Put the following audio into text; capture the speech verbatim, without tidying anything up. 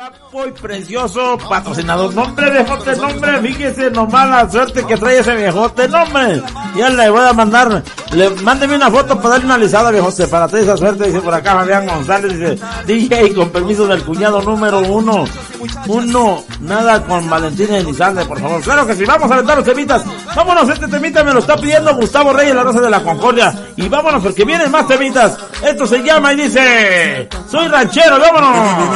guapo y precioso patrocinador. Nombre, viejote, nombre, fíjese nomás la suerte que trae ese viejote, nombre. Ya le voy a mandar, le, mándeme una foto para darle una alisada, viejote, para traer esa suerte, dice por acá Fabián González, dice, D J, con permiso del cuñado número uno. Uno, nada con Valentín Elizalde, por favor. Claro que sí, vamos a aventar los temitas. Vámonos, este temita me lo está pidiendo Gustavo Reyes, la Rosa de la Concordia. Y vámonos porque vienen más temitas. Esto se llama y dice, soy ranchero, vámonos.